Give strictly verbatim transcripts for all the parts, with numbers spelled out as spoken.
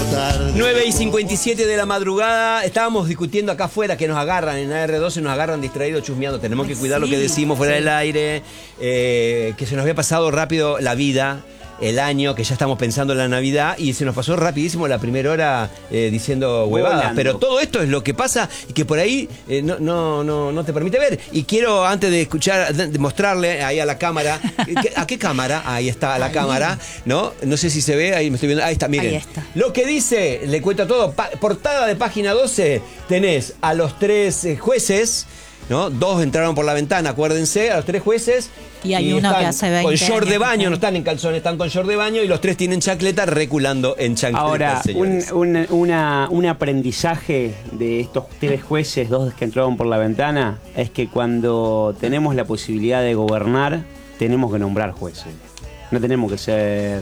tarde. nueve y cincuenta y siete de la madrugada. Estábamos discutiendo acá afuera que nos agarran en A R doce, nos agarran distraídos chusmeando. Tenemos que cuidar sí, lo que decimos fuera sí. del aire. Eh, que se nos había pasado rápido la vida, el año, que ya estamos pensando en la Navidad, y se nos pasó rapidísimo la primera hora eh, diciendo huevadas. Volando. Pero todo esto es lo que pasa y que por ahí eh, no, no, no, no te permite ver. Y quiero, antes de escuchar, de mostrarle ahí a la cámara. ¿A qué cámara? Ahí está la ahí. cámara, ¿no? No sé si se ve, ahí me estoy viendo. Ahí está, miren. Ahí está. Lo que dice, le cuento todo. Pa- portada de página doce, tenés a los tres eh, jueces, ¿no? Dos entraron por la ventana, acuérdense, a los tres jueces. Y hay y uno que hace veinte con short años de baño, no están en calzones, están con short de baño, y los tres tienen chancleta, reculando en chancleta. Ahora, un, un, una, un aprendizaje de estos tres jueces, dos que entraron por la ventana, es que cuando tenemos la posibilidad de gobernar, tenemos que nombrar jueces. No tenemos que ser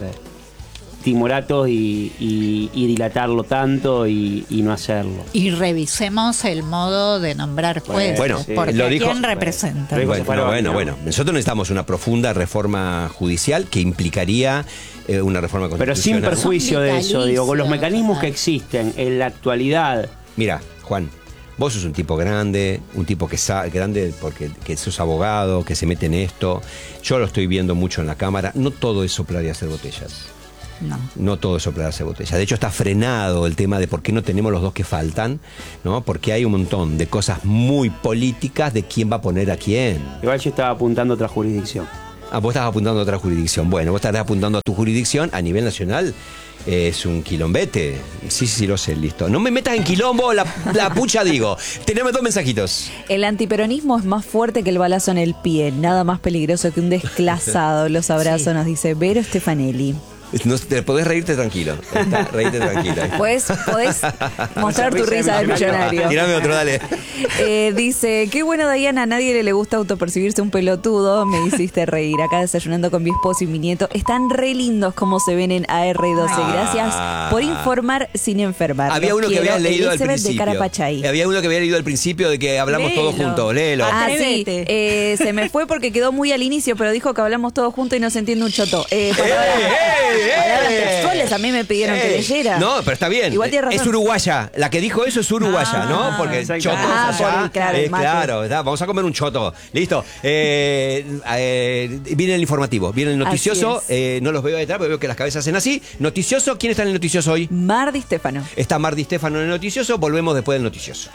timoratos y, y, y dilatarlo tanto y, y no hacerlo. Y revisemos el modo de nombrar jueces, bueno, porque lo dijo, ¿quién representa? Bueno, bueno, bueno, bueno, nosotros necesitamos una profunda reforma judicial que implicaría eh, una reforma constitucional. Pero sin perjuicio de eso, digo, con los mecanismos que existen en la actualidad. Mira, Juan, vos sos un tipo grande, un tipo que sabe, grande porque que sos abogado, que se mete en esto. Yo lo estoy viendo mucho en la Cámara. No todo es soplar y hacer botellas. No. No todo es soplarse botella. De hecho, está frenado el tema de por qué no tenemos los dos que faltan, ¿no? Porque hay un montón de cosas muy políticas de quién va a poner a quién. Igual yo estaba apuntando a otra jurisdicción. Ah, vos estás apuntando a otra jurisdicción. Bueno, vos estarás apuntando a tu jurisdicción a nivel nacional. Eh, es un quilombete. Sí, sí, lo sé, listo. No me metas en quilombo, la, la pucha digo. Tenemos dos mensajitos. El antiperonismo es más fuerte que el balazo en el pie. Nada más peligroso que un desclasado. Los abrazo, sí. Nos dice Vero Stefanelli. No, te podés reírte tranquilo. Está, reírte tranquilo. Pues podés mostrar tu risa del millonario. Tirame otro, dale. Eh, dice, qué bueno, Diana, a nadie le gusta autopercibirse un pelotudo. Me hiciste reír. Acá desayunando con mi esposo y mi nieto. Están re lindos como se ven en A R doce. Gracias ah. por informar sin enfermar. Había uno que había leído al principio. De Carapachay. Había uno que había leído al principio de que hablamos Léelo. todos juntos. Léelo. Ah, sí. Eh, se me fue porque quedó muy al inicio, pero dijo que hablamos todos juntos y no se entiende un choto. Eh, Palabras textuales a mí me pidieron eh, que leyera. No, pero está bien. Igual tiene razón. Es uruguaya. La que dijo eso es uruguaya, ah, ¿no? Porque chotos ah, allá. Por, claro, eh, claro, vamos a comer un choto. Listo. Eh, eh, viene el informativo, viene el noticioso. Eh, no los veo detrás porque veo que las cabezas hacen así. Noticioso, ¿quién está en el noticioso hoy? Mar Di Stefano. Está Mar Di Stefano en el noticioso. Volvemos después del noticioso.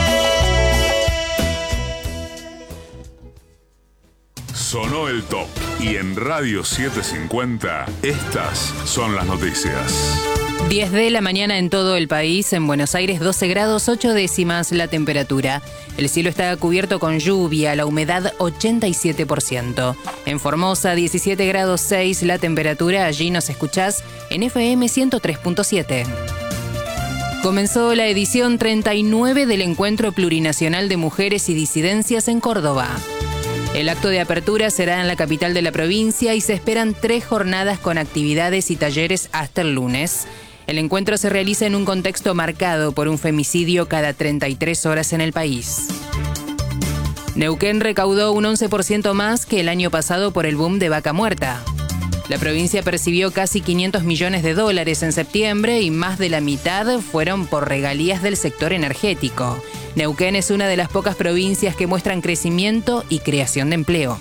Sonó el top y en Radio setecientos cincuenta estas son las noticias. diez de la mañana en todo el país. En Buenos Aires doce grados ocho décimas la temperatura. El cielo está cubierto con lluvia, la humedad ochenta y siete por ciento. En Formosa diecisiete grados seis la temperatura. Allí nos escuchás en F M ciento tres punto siete. Comenzó la edición treinta y nueve del Encuentro Plurinacional de Mujeres y Disidencias en Córdoba. El acto de apertura será en la capital de la provincia y se esperan tres jornadas con actividades y talleres hasta el lunes. El encuentro se realiza en un contexto marcado por un femicidio cada treinta y tres horas en el país. Neuquén recaudó un once por ciento más que el año pasado por el boom de vaca muerta. La provincia percibió casi quinientos millones de dólares en septiembre y más de la mitad fueron por regalías del sector energético. Neuquén es una de las pocas provincias que muestran crecimiento y creación de empleo.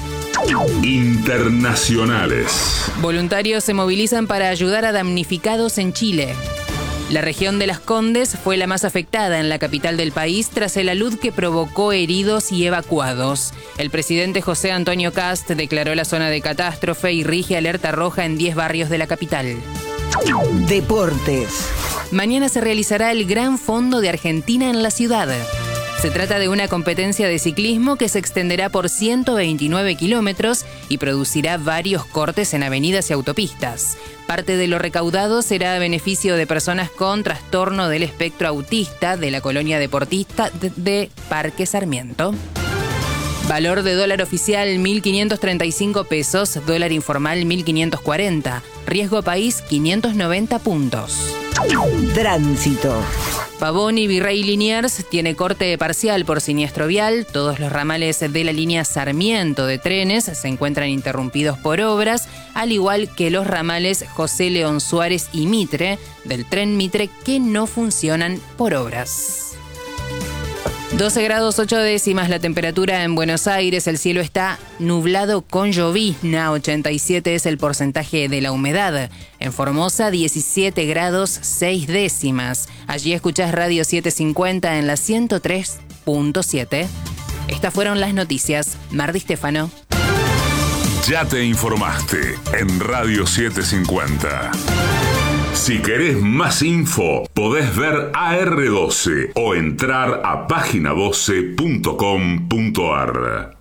Internacionales. Voluntarios se movilizan para ayudar a damnificados en Chile. La región de Las Condes fue la más afectada en la capital del país tras el alud que provocó heridos y evacuados. El presidente José Antonio Kast declaró la zona de catástrofe y rige alerta roja en diez barrios de la capital. Deportes. Mañana se realizará el Gran Fondo de Argentina en la ciudad. Se trata de una competencia de ciclismo que se extenderá por ciento veintinueve kilómetros y producirá varios cortes en avenidas y autopistas. Parte de lo recaudado será a beneficio de personas con trastorno del espectro autista de la colonia deportista de Parque Sarmiento. Valor de dólar oficial mil quinientos treinta y cinco pesos, dólar informal mil quinientos cuarenta. Riesgo país quinientos noventa puntos. Tránsito. Pavón y Virrey Liniers tiene corte parcial por siniestro vial. Todos los ramales de la línea Sarmiento de trenes se encuentran interrumpidos por obras, al igual que los ramales José León Suárez y Mitre del tren Mitre, que no funcionan por obras. doce grados ocho décimas la temperatura en Buenos Aires. El cielo está nublado con llovizna. ochenta y siete es el porcentaje de la humedad. En Formosa, diecisiete grados seis décimas. Allí escuchás Radio setecientos cincuenta en la ciento tres punto siete. Estas fueron las noticias. Mar Di Stefano. Ya te informaste en Radio setecientos cincuenta. Si querés más info, podés ver A R doce o entrar a página doce punto com punto ar.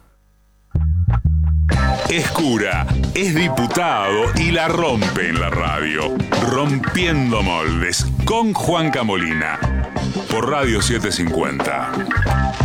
Es cura, es diputado y la rompe en la radio. Rompiendo Moldes con Juan Camolina. Por Radio setecientos cincuenta.